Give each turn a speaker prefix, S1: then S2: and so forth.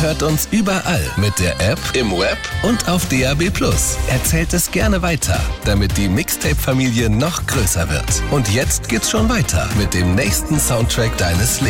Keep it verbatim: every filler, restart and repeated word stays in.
S1: hört uns überall mit der App, im Web und auf D A B plus. Erzählt es gerne weiter, damit die Mixtape-Familie noch größer wird. Und jetzt geht's schon weiter mit dem nächsten Soundtrack deines Lebens.